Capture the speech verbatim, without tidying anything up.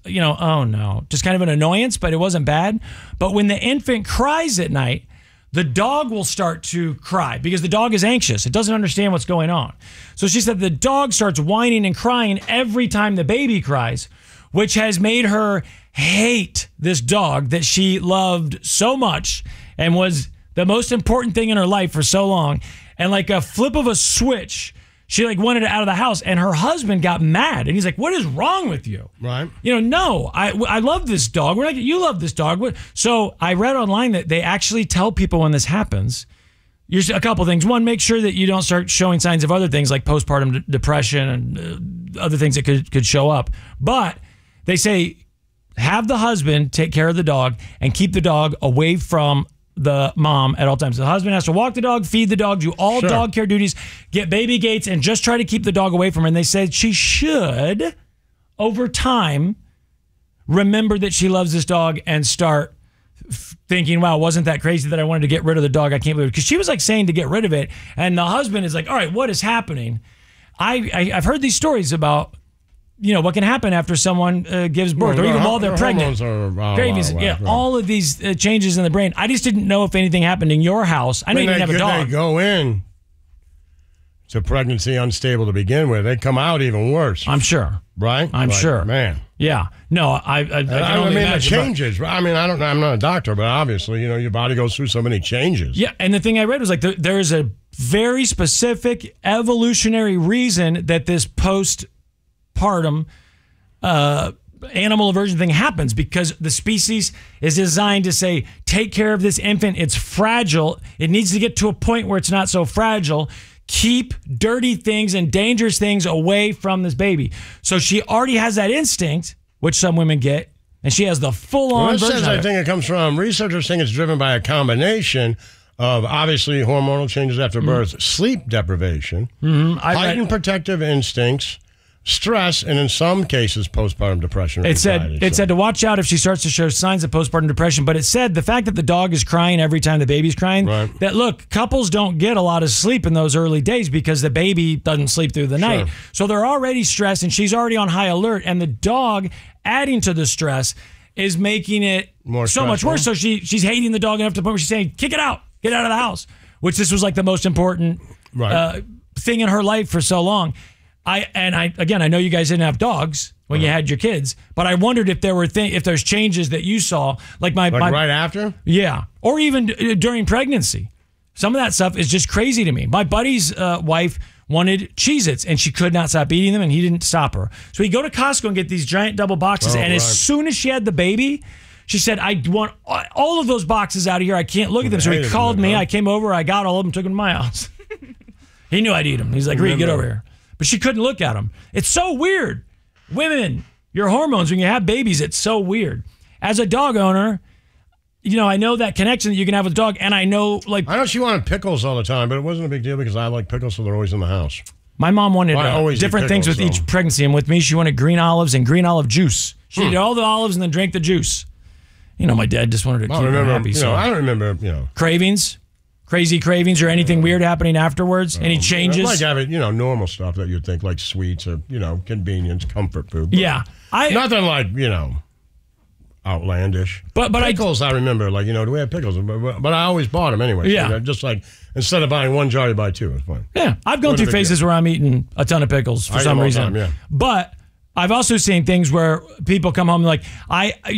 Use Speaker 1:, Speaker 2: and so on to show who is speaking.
Speaker 1: you know, oh no, just kind of an annoyance, but it wasn't bad. But when the infant cries at night, the dog will start to cry because the dog is anxious. It doesn't understand what's going on. So she said the dog starts whining and crying every time the baby cries, which has made her hate this dog that she loved so much and was the most important thing in her life for so long. And like a flip of a switch, she like wanted it out of the house, and her husband got mad, and he's like, "What is wrong with you?"
Speaker 2: Right.
Speaker 1: You know, no, I I love this dog. We're like, you love this dog. What? So I read online that they actually tell people when this happens. Here's a couple things. One, make sure that you don't start showing signs of other things like postpartum d- depression and uh, other things that could could show up. But they say have the husband take care of the dog and keep the dog away from the mom at all times. The husband has to walk the dog, feed the dog, do all
Speaker 2: Sure.
Speaker 1: dog care duties, get baby gates, and just try to keep the dog away from her. And they said she should, over time, remember that she loves this dog and start f- thinking, wow, wasn't that crazy that I wanted to get rid of the dog? I can't believe it. Because she was like saying to get rid of it. And the husband is like, all right, what is happening? I, I, I've heard these stories about, you know, what can happen after someone uh, gives birth,
Speaker 2: Well,
Speaker 1: or even
Speaker 2: her-
Speaker 1: while they're
Speaker 2: her
Speaker 1: pregnant.
Speaker 2: hormones are, oh,
Speaker 1: Cravings,
Speaker 2: wow, wow,
Speaker 1: yeah,
Speaker 2: right.
Speaker 1: all of these uh, changes in the brain. I just didn't know if anything happened in your house. I know
Speaker 2: When
Speaker 1: you didn't
Speaker 2: they,
Speaker 1: have a dog.
Speaker 2: They go in to pregnancy unstable to begin with. They come out even worse.
Speaker 1: I'm sure.
Speaker 2: Right?
Speaker 1: I'm
Speaker 2: Like,
Speaker 1: sure.
Speaker 2: Man.
Speaker 1: Yeah. No, I. I, I, can
Speaker 2: I,
Speaker 1: only
Speaker 2: mean, the
Speaker 1: imagine, but-
Speaker 2: changes. I mean, I don't know. I'm not a doctor, but obviously, you know, your body goes through so many changes.
Speaker 1: Yeah, and the thing I read was like there, there is a very specific evolutionary reason that this postpartum uh, animal aversion thing happens, because the species is designed to say, take care of this infant. It's fragile. It needs to get to a point where it's not so fragile. Keep dirty things and dangerous things away from this baby. So she already has that instinct, which some women get, and she has the full-on
Speaker 2: Well, it
Speaker 1: version
Speaker 2: says,
Speaker 1: of
Speaker 2: I
Speaker 1: it.
Speaker 2: think it comes from researchers think it's driven by a combination of obviously hormonal changes after birth, sleep deprivation,
Speaker 1: Mm-hmm. I read-
Speaker 2: heightened protective instincts, stress, and in some cases, postpartum depression. or
Speaker 1: It said
Speaker 2: anxiety.
Speaker 1: it
Speaker 2: So-
Speaker 1: said to watch out if she starts to show signs of postpartum depression. But it said the fact that the dog is crying every time the baby's crying,
Speaker 2: Right.
Speaker 1: that look, couples don't get a lot of sleep in those early days because the baby doesn't sleep through the night. So they're already stressed, and she's already on high alert. And the dog adding to the stress is making it
Speaker 2: More
Speaker 1: so much
Speaker 2: stressful.
Speaker 1: worse. So she she's hating the dog enough to the point where she's saying, "Kick it out, get out of the house." Which this was like the most important
Speaker 2: Right.
Speaker 1: uh, thing in her life for so long. I and I again, I know you guys didn't have dogs when you had your kids, but I wondered if there were th- if there's changes that you saw, like my,
Speaker 2: Like
Speaker 1: my
Speaker 2: right after?
Speaker 1: yeah, or even d- during pregnancy. Some of that stuff is just crazy to me. My buddy's uh, wife wanted Cheez-Its, and she could not stop eating them, and he didn't stop her. So he'd go to Costco and get these giant double boxes,
Speaker 2: Oh,
Speaker 1: and as
Speaker 2: right.
Speaker 1: soon as she had the baby, she said, I want all of those boxes out of here. I can't look at them. So he
Speaker 2: hated
Speaker 1: called
Speaker 2: them,
Speaker 1: me.
Speaker 2: huh?
Speaker 1: I came over. I got all of them, took them to my house. He knew I'd eat them. He's like, Reed, get over here. But she couldn't look at them. It's so weird. Women, your hormones, when you have babies, it's so weird. As a dog owner, you know, I know that connection that you can have with a dog, and I know, like,
Speaker 2: I know she wanted pickles all the time, but it wasn't a big deal because I like pickles, so they're always in the house.
Speaker 1: my mom wanted
Speaker 2: Well, I
Speaker 1: uh,
Speaker 2: always eat
Speaker 1: different things with
Speaker 2: pickles,
Speaker 1: each
Speaker 2: so-
Speaker 1: pregnancy, and with me, she wanted green olives and green olive juice. She
Speaker 2: Hmm.
Speaker 1: ate all the olives and then drank the juice. You know, my dad just wanted to
Speaker 2: I
Speaker 1: keep
Speaker 2: don't
Speaker 1: her
Speaker 2: remember,
Speaker 1: happy.
Speaker 2: you
Speaker 1: So
Speaker 2: know, I don't remember, you know.
Speaker 1: cravings, crazy cravings, or anything weird happening afterwards? Any changes?
Speaker 2: Like having, you know, normal stuff that you'd think like sweets or, you know, convenience, comfort food. But
Speaker 1: yeah, I.
Speaker 2: Nothing like, you know, outlandish.
Speaker 1: But but I
Speaker 2: pickles, I, remember, like, you know, do we have pickles? But, but, but I always bought them anyway.
Speaker 1: Yeah.
Speaker 2: So just like, instead of buying one jar, you buy two. It's fine.
Speaker 1: Yeah, I've gone
Speaker 2: What
Speaker 1: through
Speaker 2: a big
Speaker 1: phases
Speaker 2: deal.
Speaker 1: where I'm eating a ton of pickles for
Speaker 2: I eat
Speaker 1: some
Speaker 2: them all the
Speaker 1: reason.
Speaker 2: time, yeah.
Speaker 1: But I've also seen things where people come home like, I